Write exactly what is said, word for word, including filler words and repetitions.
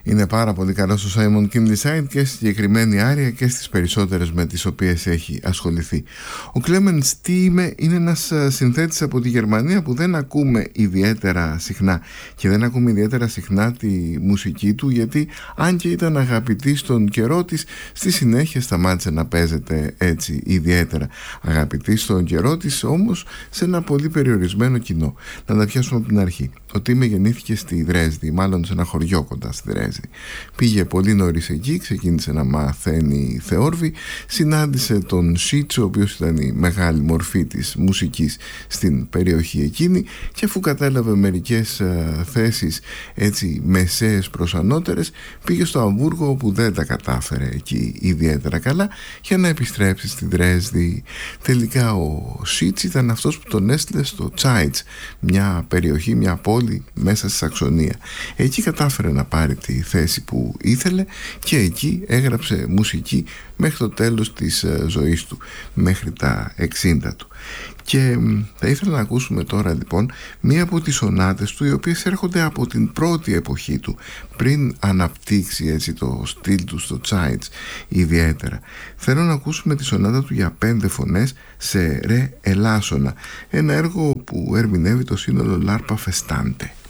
Είναι πάρα πολύ καλός ο Σάιμον Κίνλι-Σάιντ και στη συγκεκριμένη άρια και στις περισσότερες με τις οποίες έχει ασχοληθεί. Ο Κλέμεν Στίμε είναι ένας συνθέτης από τη Γερμανία που δεν ακούμε ιδιαίτερα συχνά, και δεν ακούμε ιδιαίτερα συχνά τη μουσική του, γιατί αν και ήταν αγαπητή στον καιρό της, στη συνέχεια σταμάτησε να παίζεται έτσι ιδιαίτερα. Αγαπητή στον καιρό της όμως σε ένα πολύ περιορισμένο κοινό. Να τα πιάσουμε από την αρχή. Ο Τίμε γεννήθηκε στη Δρέσδη, μάλλον σε ένα χωριό κοντά στη Δρέσδη. Πήγε πολύ νωρίς εκεί, ξεκίνησε να μαθαίνει θεόρβη, συνάντησε τον Σίτσο, ο οποίος ήταν η μεγάλη μορφή της μουσικής στην περιοχή εκείνη, και αφού κατέλαβε μερικές ε, θέσεις έτσι μεσαίες προς ανώτερες, πήγε στο Αμβούργο, όπου δεν τα κατάφερε εκεί ιδιαίτερα καλά, για να επιστρέψει στη Δρέσδη. Τελικά ο Σίτς ήταν αυτός που τον έστειλε στο Τσάιτς, μια περιοχή, μια πόλη μέσα στη Σαξονία. Εκεί κατάφερε να πάρει τη θέση που ήθελε και εκεί έγραψε μουσική μέχρι το τέλος της ζωής του, μέχρι τα εξήντα του. Και θα ήθελα να ακούσουμε τώρα λοιπόν μία από τις σονάτες του, οι οποίες έρχονται από την πρώτη εποχή του, πριν αναπτύξει έτσι το στυλ του στο Τσάιτς ιδιαίτερα. Θέλω να ακούσουμε τη σονάτα του για πέντε φωνές σε ρε ελάσσονα, ένα έργο που ερμηνεύει το σύνολο Λάρπα Φεστάντε.